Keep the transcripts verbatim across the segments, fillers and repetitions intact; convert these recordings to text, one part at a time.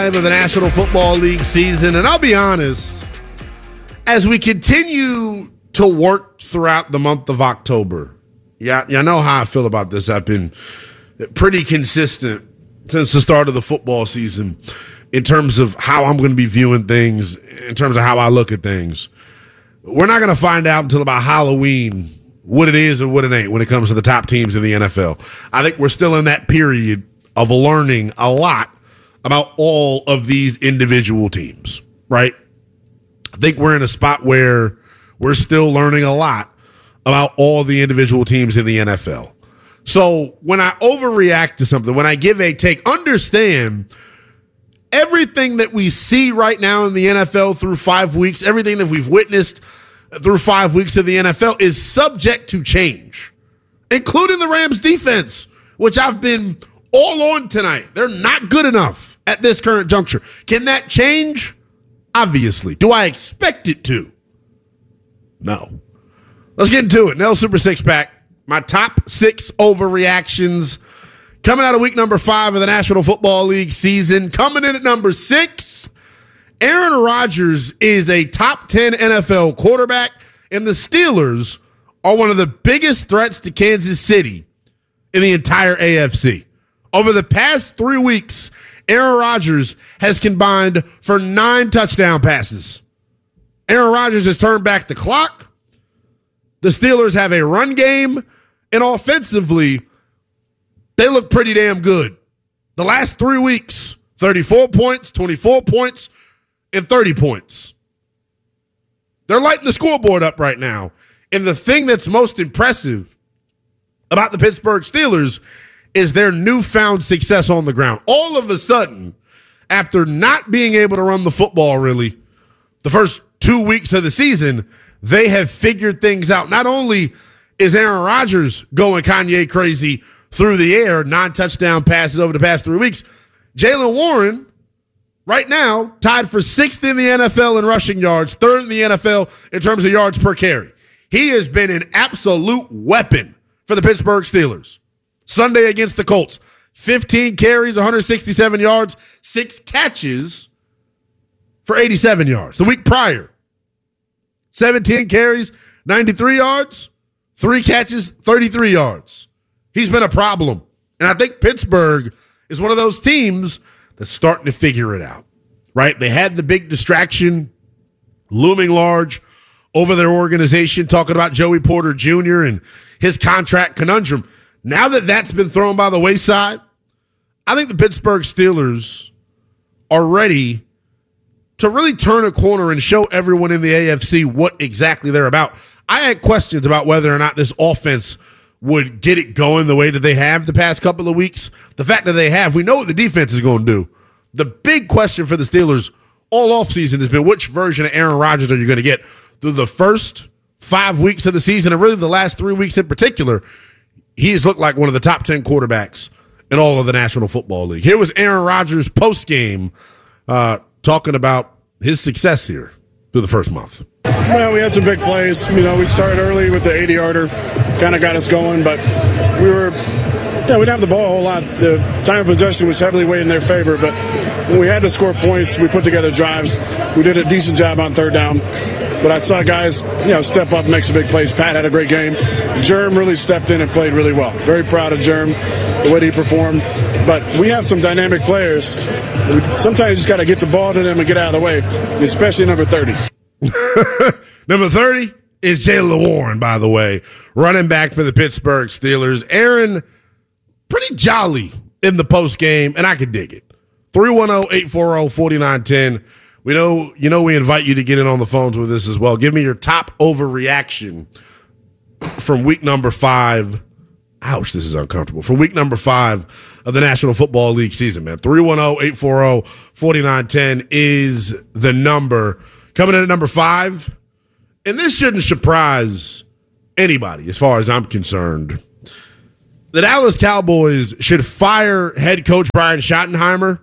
Of the National Football League season, and I'll be honest, as we continue to work throughout the month of October, yeah, you know how I feel about this. I've been pretty consistent since the start of the football season in terms of how I'm going to be viewing things, in terms of how I look at things. We're not going to find out until about Halloween what it is and what it ain't when it comes to the top teams in the N F L. I think we're still in that period of learning a lot about all of these individual teams, right? I think we're in a spot where we're still learning a lot about all the individual teams in the N F L. So when I overreact to something, when I give a take, understand everything that we see right now in the N F L through five weeks, everything that we've witnessed through five weeks of the N F L is subject to change, including the Rams defense, which I've been all on tonight. They're not good enough at this current juncture. Can that change? Obviously. Do I expect it to? No. Let's get into it. Nell Super Six Pack. My top six overreactions coming out of week number five of the National Football League season. Coming in at number six, Aaron Rodgers is a top ten N F L quarterback, and the Steelers are one of the biggest threats to Kansas City in the entire A F C. Over the past three weeks, Aaron Rodgers has combined for nine touchdown passes. Aaron Rodgers has turned back the clock. The Steelers have a run game, and offensively, they look pretty damn good. The last three weeks, thirty-four points, twenty-four points, and thirty points. They're lighting the scoreboard up right now. And the thing that's most impressive about the Pittsburgh Steelers is their newfound success on the ground. All of a sudden, after not being able to run the football really the first two weeks of the season, they have figured things out. Not only is Aaron Rodgers going Kanye crazy through the air, nine touchdown passes over the past three weeks, Jaylen Warren, right now, tied for sixth in the N F L in rushing yards, third in the N F L in terms of yards per carry. He has been an absolute weapon for the Pittsburgh Steelers. Sunday against the Colts, fifteen carries, one hundred sixty-seven yards, six catches for eighty-seven yards. The week prior, seventeen carries, ninety-three yards, three catches, thirty-three yards. He's been a problem. And I think Pittsburgh is one of those teams that's starting to figure it out, right? They had the big distraction looming large over their organization, talking about Joey Porter Junior and his contract conundrum. Now that that's been thrown by the wayside, I think the Pittsburgh Steelers are ready to really turn a corner and show everyone in the A F C what exactly they're about. I had questions about whether or not this offense would get it going the way that they have the past couple of weeks. The fact that they have, we know what the defense is going to do. The big question for the Steelers all offseason has been which version of Aaron Rodgers are you going to get through the first five weeks of the season and really the last three weeks in particular. He's looked like one of the top ten quarterbacks in all of the National Football League. Here was Aaron Rodgers post-game uh, talking about his success here through the first month. Well, we had some big plays. You know, we started early with the eighty-yarder, kind of got us going, but we were, yeah, we didn't have the ball a whole lot. The time of possession was heavily weighted in their favor, but when we had to score points, we put together drives. We did a decent job on third down, but I saw guys, you know, step up and make some big plays. Pat had a great game. Germ really stepped in and played really well. Very proud of Germ, the way he performed. But we have some dynamic players. Sometimes you just got to get the ball to them and get out of the way, especially number thirty. Number thirty is Jaylen Warren, by the way, running back for the Pittsburgh Steelers. Aaron, pretty jolly in the post game, and I can dig it. three one zero, eight four zero, four nine one zero. We know, you know, we invite you to get in on the phones with us as well. Give me your top overreaction from week number five. Ouch, this is uncomfortable. From week number five of the National Football League season, man. three one zero, eight four zero, four nine one zero is the number. Coming in at number five, and this shouldn't surprise anybody as far as I'm concerned, the Dallas Cowboys should fire head coach Brian Schottenheimer,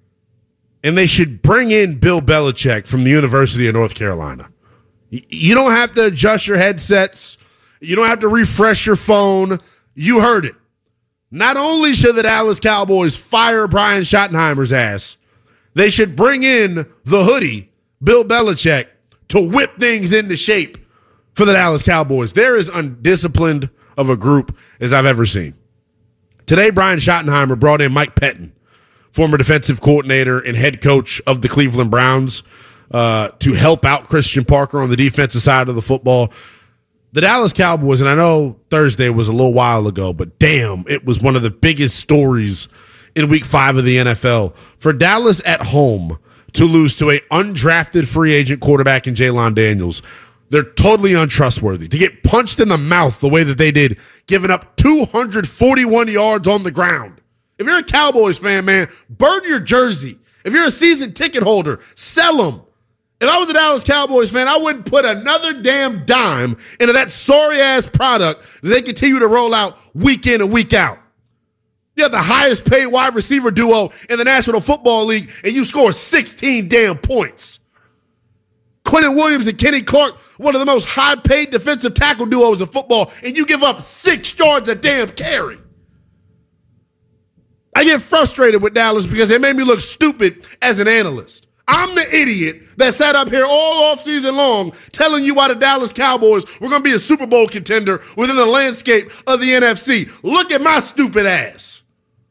and they should bring in Bill Belichick from the University of North Carolina. You don't have to adjust your headsets. You don't have to refresh your phone. You heard it. Not only should the Dallas Cowboys fire Brian Schottenheimer's ass, They should bring in the hoodie, Bill Belichick, to whip things into shape for the Dallas Cowboys. They're as undisciplined of a group as I've ever seen. Today, Brian Schottenheimer brought in Mike Pettin, former defensive coordinator and head coach of the Cleveland Browns, uh, to help out Christian Parker on the defensive side of the football. The Dallas Cowboys, and I know Thursday was a little while ago, but damn, it was one of the biggest stories in week five of the N F L. For Dallas at home to lose to a undrafted free agent quarterback in Jalen Daniels, they're totally untrustworthy. To get punched in the mouth the way that they did, giving up two hundred forty-one yards on the ground. If you're a Cowboys fan, man, burn your jersey. If you're a season ticket holder, sell them. If I was a Dallas Cowboys fan, I wouldn't put another damn dime into that sorry-ass product that they continue to roll out week in and week out. You have the highest paid wide receiver duo in the National Football League, and you score sixteen damn points. Quentin Williams and Kenny Clark, one of the most high-paid defensive tackle duos in football, and you give up six yards a damn carry. I get frustrated with Dallas because they made me look stupid as an analyst. I'm the idiot that sat up here all offseason long telling you why the Dallas Cowboys were going to be a Super Bowl contender within the landscape of the N F C. Look at my stupid ass.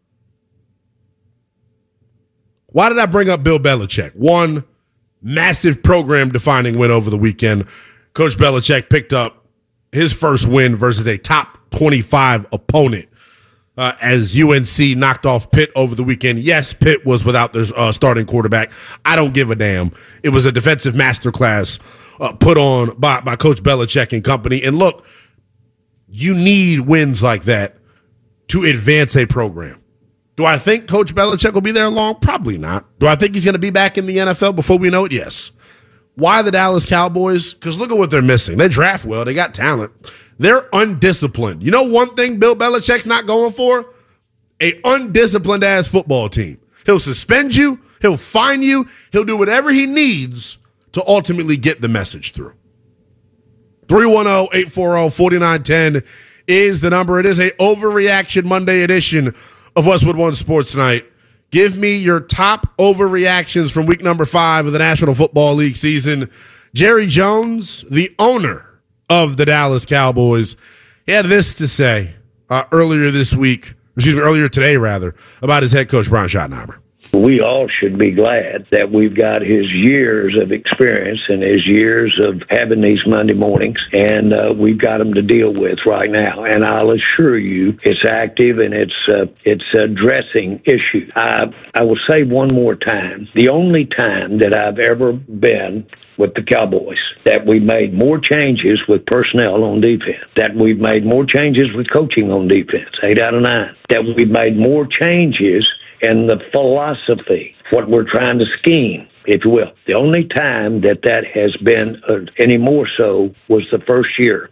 Why did I bring up Bill Belichick? One, massive program-defining win over the weekend. Coach Belichick picked up his first win versus a top twenty-five opponent uh, as U N C knocked off Pitt over the weekend. Yes, Pitt was without their uh, starting quarterback. I don't give a damn. It was a defensive masterclass uh, put on by, by Coach Belichick and company. And look, you need wins like that to advance a program. Do I think Coach Belichick will be there long? Probably not. Do I think he's going to be back in the N F L before we know it? Yes. Why the Dallas Cowboys? Because look at what they're missing. They draft well. They got talent. They're undisciplined. You know one thing Bill Belichick's not going for? A undisciplined-ass football team. He'll suspend you. He'll fine you. He'll do whatever he needs to ultimately get the message through. three one zero, eight four zero, four nine one zero is the number. It is a Overreaction Monday edition of Westwood One Sports Night. Give me your top overreactions from week number five of the National Football League season. Jerry Jones, the owner of the Dallas Cowboys, he had this to say uh, earlier this week, excuse me, earlier today, rather, about his head coach, Brian Schottenheimer. We all should be glad that we've got his years of experience and his years of having these Monday mornings, and uh, we've got them to deal with right now. And I'll assure you, it's active and it's uh, it's addressing issues. I I will say one more time: the only time that I've ever been with the Cowboys that we made more changes with personnel on defense, that we've made more changes with coaching on defense, eight out of nine, that we've made more changes and the philosophy, what we're trying to scheme, if you will. The only time that that has been uh, any more so was the first year.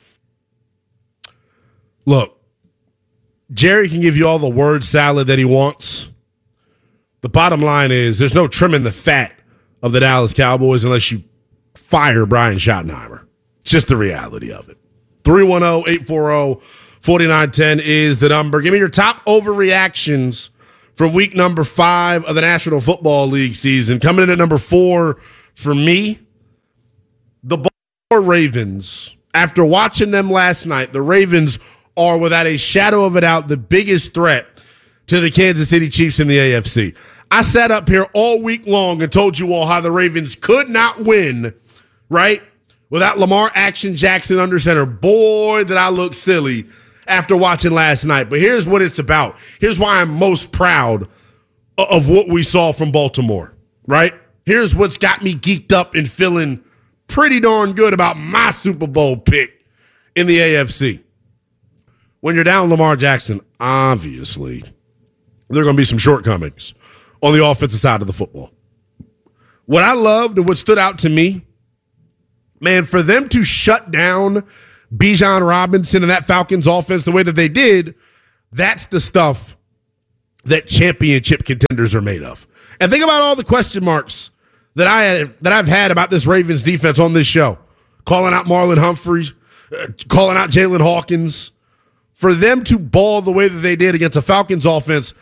Look, Jerry can give you all the word salad that he wants. The bottom line is there's no trimming the fat of the Dallas Cowboys unless you fire Brian Schottenheimer. It's just the reality of it. three one zero, eight four zero, four nine one zero is the number. Give me your top overreactions from week number five of the National Football League season. Coming in at number four for me, the Baltimore Ravens. After watching them last night, the Ravens are without a shadow of a doubt the biggest threat to the Kansas City Chiefs in the A F C. I sat up here all week long and told you all how the Ravens could not win, right, without Lamar Action Jackson under center. Boy, did I look silly after watching last night. But here's what it's about. Here's why I'm most proud of what we saw from Baltimore, right? Here's what's got me geeked up and feeling pretty darn good about my Super Bowl pick in the A F C. When you're down Lamar Jackson, obviously, there are going to be some shortcomings on the offensive side of the football. What I loved and what stood out to me, man, for them to shut down Bijan Robinson and that Falcons offense the way that they did, that's the stuff that championship contenders are made of. And think about all the question marks that I have, that I've had about this Ravens defense on this show. Calling out Marlon Humphreys, uh, calling out Jalen Hawkins. For them to ball the way that they did against a Falcons offense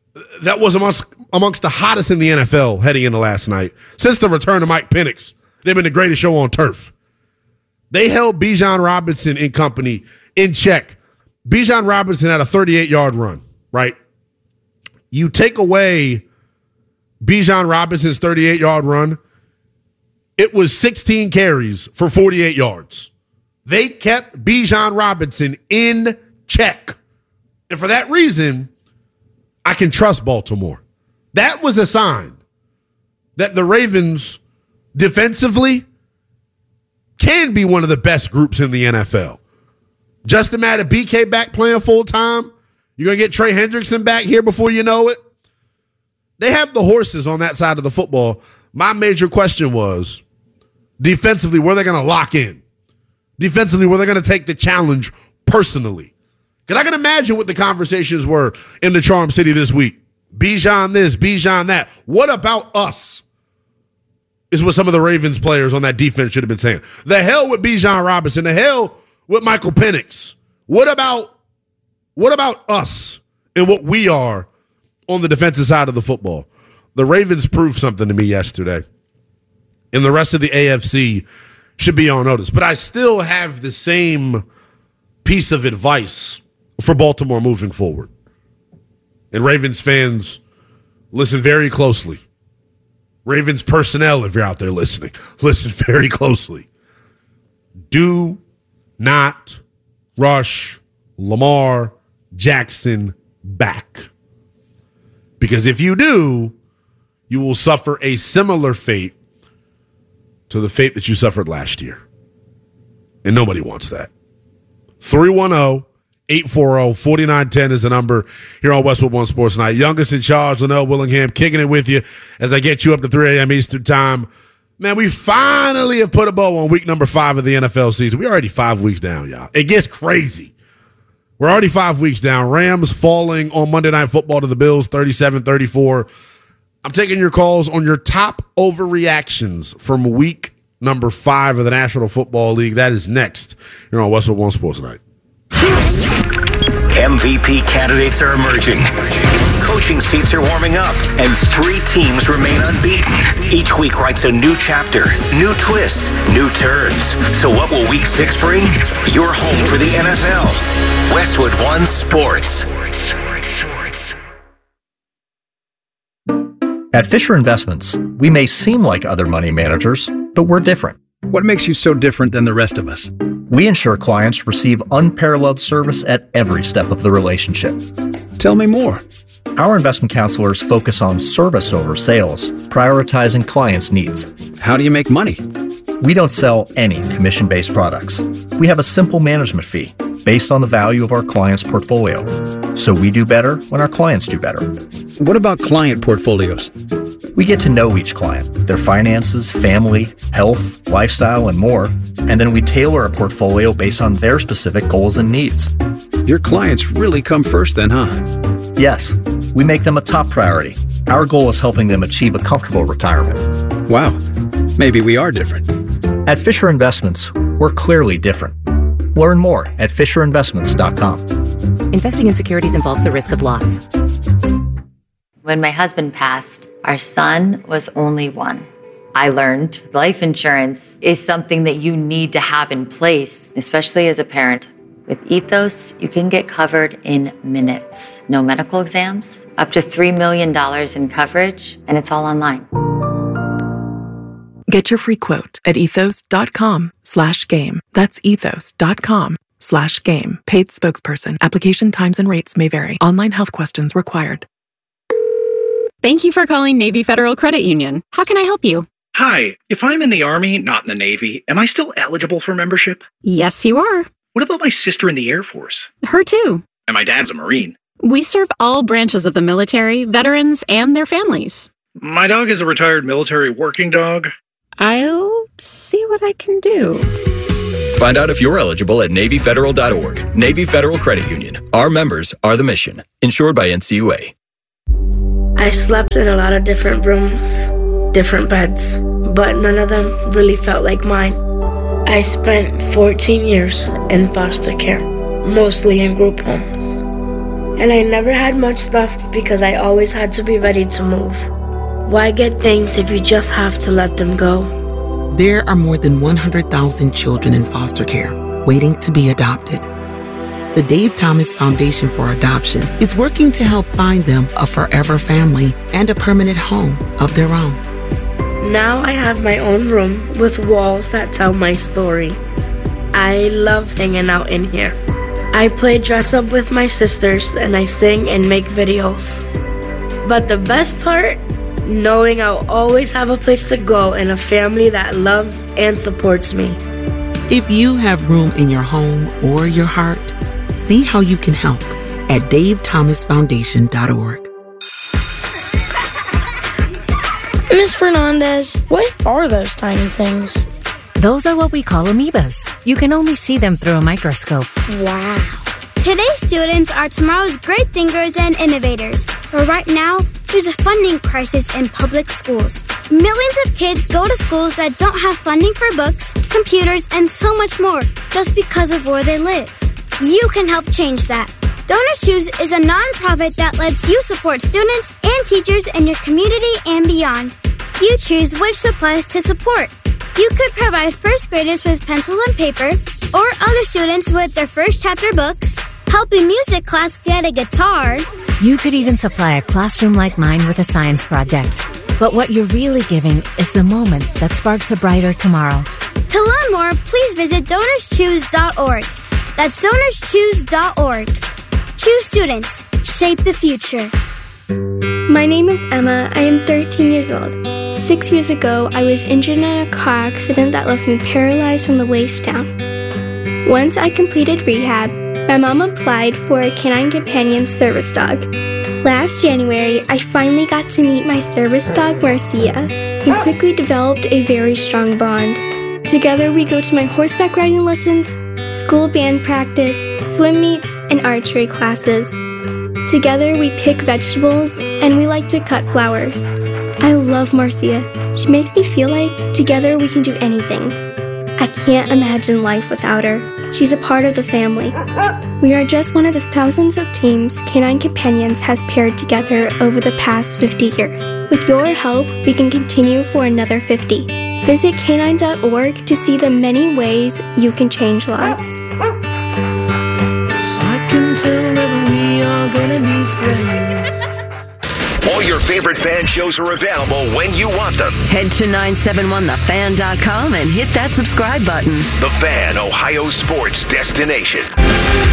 that was amongst, amongst the hottest in the N F L heading into last night. Since the return of Mike Penix, they've been the greatest show on turf. They held Bijan Robinson and company in check. Bijan Robinson had a thirty-eight-yard run, right? You take away Bijan Robinson's thirty-eight-yard run, it was sixteen carries for forty-eight yards. They kept Bijan Robinson in check. And for that reason, I can trust Baltimore. That was a sign that the Ravens defensively can be one of the best groups in the N F L. Justin Madubuike back playing full time. You're going to get Trey Hendrickson back here before you know it. They have the horses on that side of the football. My major question was, defensively, were they going to lock in? Defensively, were they going to take the challenge personally? Because I can imagine what the conversations were in the Charm City this week. Bijan this, Bijan that. What about us? Is what some of the Ravens players on that defense should have been saying. The hell with Bijan Robinson. The hell with Michael Penix. What about, what about us and what we are on the defensive side of the football? The Ravens proved something to me yesterday. And the rest of the A F C should be on notice. But I still have the same piece of advice for Baltimore moving forward. And Ravens fans, listen very closely. Ravens personnel, if you're out there listening, listen very closely. Do not rush Lamar Jackson back. Because if you do, you will suffer a similar fate to the fate that you suffered last year. And nobody wants that. three one zero, eight four zero, four nine one zero is the number here on Westwood One Sports Night. Youngest in charge, Linnell Willingham, kicking it with you as I get you up to three a.m. Eastern time. Man, we finally have put a bow on week number five of the N F L season. We're already five weeks down, y'all. It gets crazy. We're already five weeks down. Rams falling on Monday Night Football to the Bills, thirty-seven thirty-four. I'm taking your calls on your top overreactions from week number five of the National Football League. That is next here on Westwood One Sports Night. M V P candidates are emerging. Coaching seats are warming up, and three teams remain unbeaten. Each week writes a new chapter, new twists, new turns. So what will week six bring? Your home for the N F L. Westwood One Sports. At Fisher Investments, we may seem like other money managers, but we're different. What makes you so different than the rest of us? We ensure clients receive unparalleled service at every step of the relationship. Tell me more. Our investment counselors focus on service over sales, prioritizing clients' needs. How do you make money? We don't sell any commission-based products. We have a simple management fee based on the value of our clients' portfolio. So we do better when our clients do better. What about client portfolios? We get to know each client, their finances, family, health, lifestyle, and more, and then we tailor a portfolio based on their specific goals and needs. Your clients really come first then, huh? Yes, we make them a top priority. Our goal is helping them achieve a comfortable retirement. Wow, maybe we are different. At Fisher Investments, we're clearly different. Learn more at fisher investments dot com. Investing in securities involves the risk of loss. When my husband passed, our son was only one. I learned life insurance is something that you need to have in place, especially as a parent. With Ethos, you can get covered in minutes. No medical exams, up to three million dollars in coverage, and it's all online. Get your free quote at ethos.com slash game. That's ethos.com slash game. Paid spokesperson. Application times and rates may vary. Online health questions required. Thank you for calling Navy Federal Credit Union. How can I help you? Hi, if I'm in the Army, not in the Navy, am I still eligible for membership? Yes, you are. What about my sister in the Air Force? Her too. And my dad's a Marine. We serve all branches of the military, veterans, and their families. My dog is a retired military working dog. I'll see what I can do. Find out if you're eligible at Navy Federal dot org. Navy Federal Credit Union. Our members are the mission. Insured by N C U A. I slept in a lot of different rooms, different beds, but none of them really felt like mine. I spent fourteen years in foster care, mostly in group homes. and I never had much stuff because I always had to be ready to move. Why get things if you just have to let them go? There are more than one hundred thousand children in foster care waiting to be adopted. The Dave Thomas Foundation for Adoption is working to help find them a forever family and a permanent home of their own. Now I have my own room with walls that tell my story. I love hanging out in here. I play dress up with my sisters and I sing and make videos. But the best part? Knowing I'll always have a place to go and a family that loves and supports me. If you have room in your home or your heart, see how you can help at dave thomas foundation dot org. Miss Fernandez, what are those tiny things? Those are what we call amoebas. You can only see them through a microscope. Wow. Today's students are tomorrow's great thinkers and innovators. But right now, there's a funding crisis in public schools. Millions of kids go to schools that don't have funding for books, computers, and so much more just because of where they live. You can help change that. Donors Choose is a nonprofit that lets you support students and teachers in your community and beyond. You choose which supplies to support. You could provide first graders with pencils and paper, or other students with their first chapter books, help a music class get a guitar. You could even supply a classroom like mine with a science project. But what you're really giving is the moment that sparks a brighter tomorrow. To learn more, please visit donors choose dot org. That's donors choose dot org. Choose students. Shape the future. My name is Emma. I am thirteen years old. Six years ago, I was injured in a car accident that left me paralyzed from the waist down. Once I completed rehab, my mom applied for a Canine Companion service dog. Last January, I finally got to meet my service dog, Marcia, who quickly developed a very strong bond. Together, we go to my horseback riding lessons, school band practice, swim meets, and archery classes. Together, we pick vegetables, and we like to cut flowers. I love Marcia. She makes me feel like together we can do anything. I can't imagine life without her. She's a part of the family. We are just one of the thousands of teams Canine Companions has paired together over the past fifty years. With your help, we can continue for another fifty. Visit canine dot org to see the many ways you can change lives. I can tell that we are gonna be friends. All your favorite fan shows are available when you want them. Head to nine seven one the fan dot com and hit that subscribe button. The Fan, Ohio sports destination.